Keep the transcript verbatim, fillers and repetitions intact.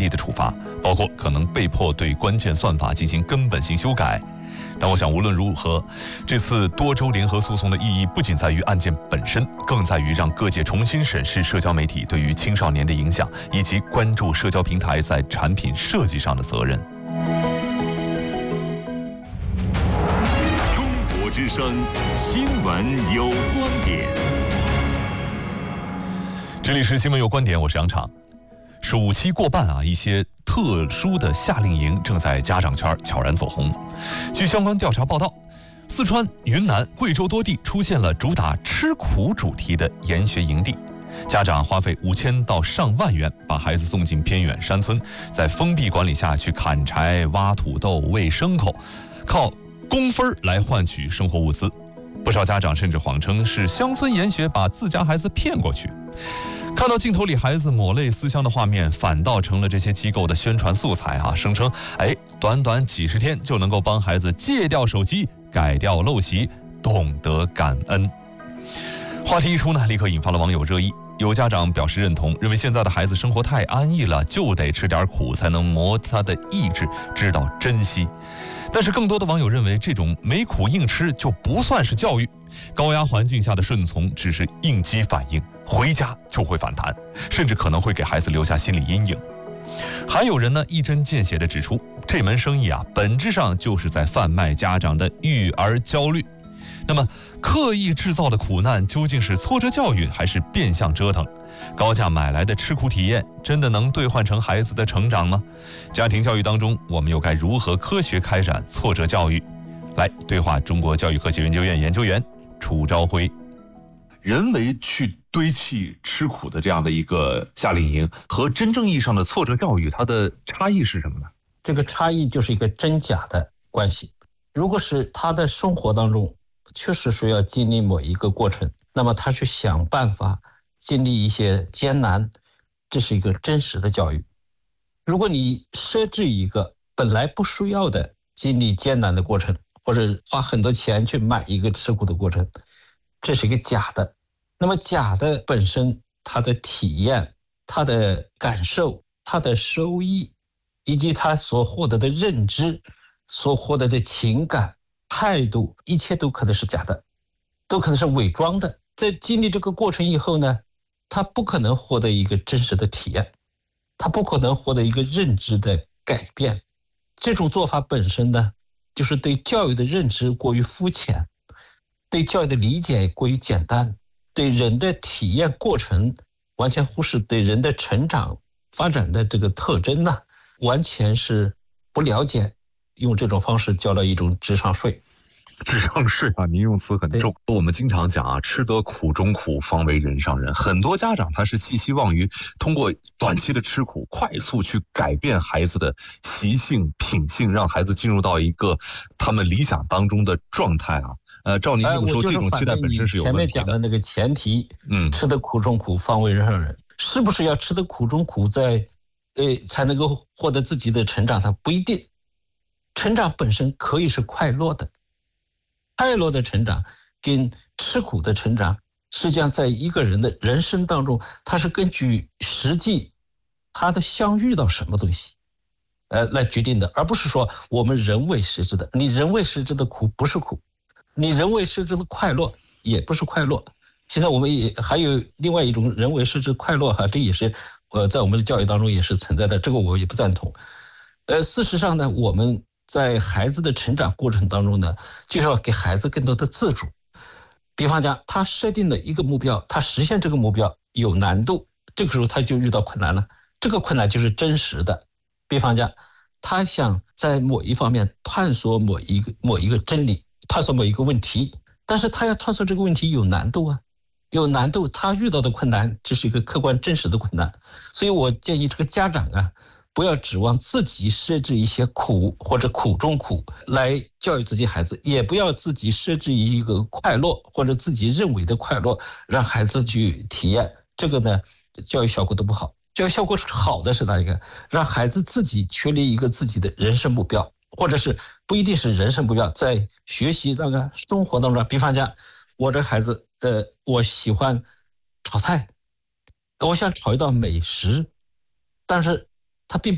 的处罚，包括可能被迫对关键算法进行根本性修改。但我想，无论如何，这次多州联合诉讼的意义不仅在于案件本身，更在于让各界重新审视社交媒体对于青少年的影响，以及关注社交平台在产品设计上的责任。 中国之声新闻有观点， 这里是新闻有观点，我是杨畅。暑期过半啊，一些特殊的夏令营正在家长圈悄然走红。据相关调查报道，四川、云南、贵州多地出现了主打吃苦主题的研学营地，家长花费五千到上万元把孩子送进偏远山村，在封闭管理下去砍柴、挖土豆、喂牲口，靠工分来换取生活物资。不少家长甚至谎称是乡村研学把自家孩子骗过去。看到镜头里孩子抹泪思乡的画面，反倒成了这些机构的宣传素材啊！声称，哎，短短几十天就能够帮孩子戒掉手机、改掉陋习、懂得感恩。话题一出呢，立刻引发了网友热议。有家长表示认同，认为现在的孩子生活太安逸了，就得吃点苦才能磨他的意志，知道珍惜。但是更多的网友认为，这种没苦硬吃就不算是教育，高压环境下的顺从只是应激反应，回家就会反弹，甚至可能会给孩子留下心理阴影。还有人呢，一针见血地指出，这门生意啊，本质上就是在贩卖家长的育儿焦虑。那么，刻意制造的苦难究竟是挫折教育，还是变相折腾？高价买来的吃苦体验，真的能兑换成孩子的成长吗？家庭教育当中，我们又该如何科学开展挫折教育？来对话中国教育科学研究院研究员楚朝晖。 人为去堆砌吃苦的这样的一个夏令营，和真正意义上的挫折教育，它的差异是什么呢？ 这个差异就是一个真假的关系。如果是他的生活当中确实需要经历某一个过程，那么他去想办法经历一些艰难，这是一个真实的教育。如果你设置一个本来不需要的经历艰难的过程，或者花很多钱去买一个吃苦的过程，这是一个假的。那么假的本身，它的体验、它的感受、它的收益，以及它所获得的认知、所获得的情感、态度，一切都可能是假的，都可能是伪装的。在经历这个过程以后呢，他不可能获得一个真实的体验，他不可能获得一个认知的改变。这种做法本身呢，就是对教育的认知过于肤浅，对教育的理解过于简单，对人的体验过程完全忽视，对人的成长发展的这个特征呢，完全是不了解，用这种方式交了一种智商税。 智商税啊，您用词很重。我们经常讲啊，吃得苦中苦，方为人上人。很多家长他是寄希望于通过短期的吃苦，快速去改变孩子的习性、品性，让孩子进入到一个他们理想当中的状态啊。呃，照您这么说，这种期待本身是有问题的。 前面讲的那个前提，嗯，吃得苦中苦，方为人上人，是不是要吃得苦中苦，在呃才能够获得自己的成长？它不一定。成长本身可以是快乐的。快乐的成长跟吃苦的成长，实际上在一个人的人生当中，它是根据实际他的相遇到什么东西呃来决定的，而不是说我们人为设置的。你人为设置的苦不是苦，你人为设置的快乐也不是快乐。现在我们也还有另外一种人为设置快乐哈，这也是呃在我们的教育当中也是存在的，这个我也不赞同。呃事实上呢，我们在孩子的成长过程当中呢，就是要给孩子更多的自主。比方讲，他设定了一个目标，他实现这个目标有难度，这个时候他就遇到困难了。这个困难就是真实的。比方讲，他想在某一方面探索某一个某一个真理，探索某一个问题，但是他要探索这个问题有难度啊，有难度，他遇到的困难，这是一个客观真实的困难。所以我建议这个家长啊，不要指望自己设置一些苦或者苦中苦来教育自己孩子，也不要自己设置一个快乐或者自己认为的快乐让孩子去体验，这个呢教育效果都不好。教育效果好的是哪一个？让孩子自己确立一个自己的人生目标，或者是不一定是人生目标，在学习那个生活当中，比方讲我这孩子呃，我喜欢炒菜，我想炒一道美食，但是他并